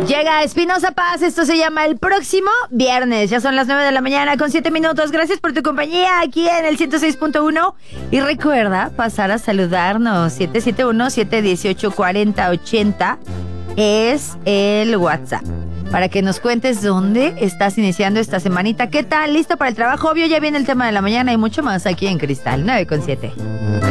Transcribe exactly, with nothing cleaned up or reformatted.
Llega Espinosa Paz, esto se llama El Próximo Viernes. Ya son las nueve de la mañana con siete minutos. Gracias por tu compañía aquí en el ciento seis punto uno. Y recuerda pasar a saludarnos. siete siete uno, siete uno ocho, cuatro cero ocho cero es el WhatsApp. Para que nos cuentes dónde estás iniciando esta semanita. ¿Qué tal? ¿Listo para el trabajo? Obvio, ya viene el tema de la mañana y mucho más aquí en Cristal nueve con siete.